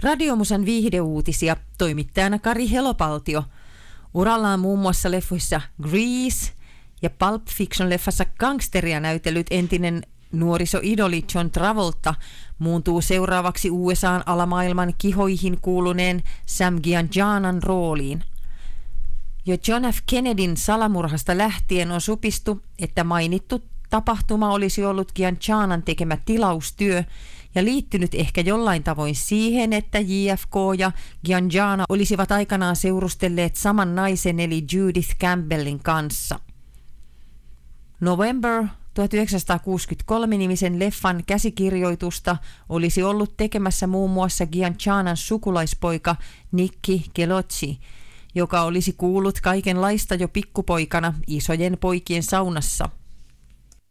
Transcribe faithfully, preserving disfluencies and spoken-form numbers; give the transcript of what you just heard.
Radiomusan viihdeuutisia toimittajana Kari Helopaltio. Urallaan muun muassa leffoissa Grease ja Pulp Fiction-leffassa gangsteria näytellyt entinen nuorisoidoli John Travolta muuntuu seuraavaksi U S A:n alamaailman kihoihin kuuluneen Sam Giancianan rooliin. Jo John F. Kennedyn salamurhasta lähtien on supistu, että mainittu tapahtuma olisi ollut Giancianan tekemä tilaustyö ja liittynyt ehkä jollain tavoin siihen, että J F K ja Gianciana olisivat aikanaan seurustelleet saman naisen eli Judith Campbellin kanssa. November tuhatyhdeksänsataakuusikymmentäkolme-nimisen leffan käsikirjoitusta olisi ollut tekemässä muun muassa Giancianan sukulaispoika Nicky Gelocci, joka olisi kuullut kaikenlaista jo pikkupoikana isojen poikien saunassa.